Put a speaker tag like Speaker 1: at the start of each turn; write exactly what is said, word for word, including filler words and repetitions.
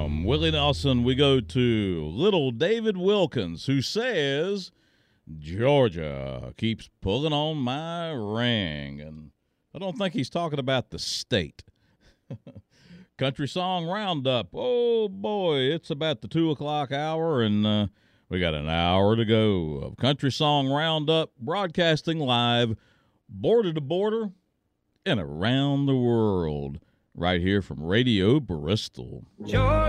Speaker 1: From Willie Nelson, we go to little David Wilkins, who says, Georgia keeps pulling on my ring. And I don't think he's talking about the state. Country Song Roundup. Oh, boy, it's about the two o'clock hour, and uh, we got an hour to go of Country Song Roundup, broadcasting live, border to border, and around the world, right here from Radio Bristol.
Speaker 2: Georgia.